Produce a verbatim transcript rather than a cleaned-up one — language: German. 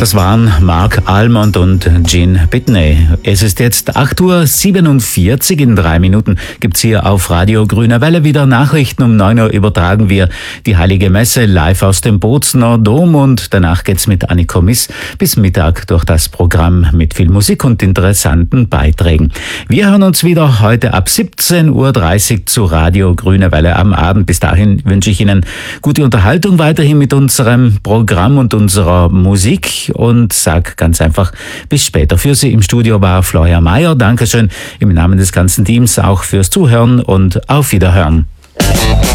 Das waren Mark Almond und Gene Pitney. Es ist jetzt acht Uhr siebenundvierzig. In drei Minuten gibt's hier auf Radio Grüne Welle wieder Nachrichten. Um neun Uhr übertragen wir die Heilige Messe live aus dem Bozner Dom und danach geht's mit Anniko Miss bis Mittag durch das Programm mit viel Musik und interessanten Beiträgen. Wir hören uns wieder heute ab siebzehn Uhr dreißig zu Radio Grüne Welle am Abend. Bis dahin wünsche ich Ihnen gute Unterhaltung weiterhin mit unserem Programm und unserer Musik und sag ganz einfach bis später. Für Sie im Studio war Florian Mayer. Dankeschön im Namen des ganzen Teams auch fürs Zuhören und auf Wiederhören.